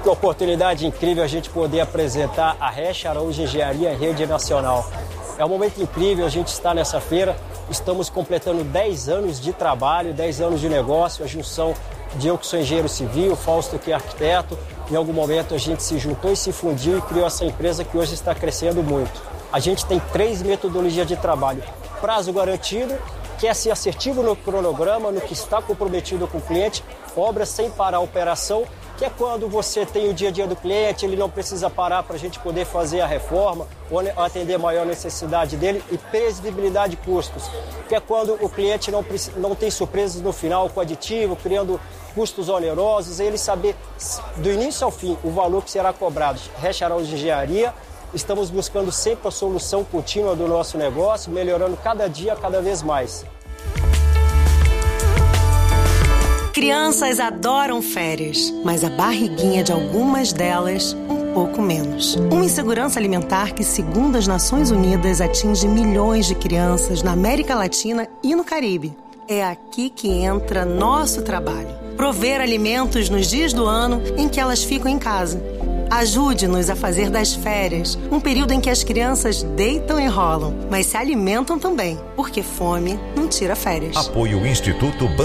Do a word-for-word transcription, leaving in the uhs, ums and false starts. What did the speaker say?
Que oportunidade incrível a gente poder apresentar a Resch Araújo Engenharia em rede nacional. É um momento incrível a gente estar nessa feira. Estamos completando dez anos de trabalho, dez anos de negócio, a junção de eu que sou engenheiro civil, Fausto que é arquiteto. Em algum momento a gente se juntou e se fundiu e criou essa empresa que hoje está crescendo muito. A gente tem três metodologias de trabalho. Prazo garantido, que é ser assertivo no cronograma, no que está comprometido com o cliente, obra sem parar a operação, que é quando você tem o dia a dia do cliente, ele não precisa parar para a gente poder fazer a reforma ou atender a maior necessidade dele, e previsibilidade de custos, que é quando o cliente não, não tem surpresas no final com aditivo, criando custos onerosos, ele saber do início ao fim o valor que será cobrado. Resch Araújo Engenharia, estamos buscando sempre a solução contínua do nosso negócio, melhorando cada dia, cada vez mais. Crianças adoram férias, mas a barriguinha de algumas delas, um pouco menos. Uma insegurança alimentar que, segundo as Nações Unidas, atinge milhões de crianças na América Latina e no Caribe. É aqui que entra nosso trabalho. Prover alimentos nos dias do ano em que elas ficam em casa. Ajude-nos a fazer das férias um período em que as crianças deitam e rolam, mas se alimentam também, porque fome não tira férias. Apoio Instituto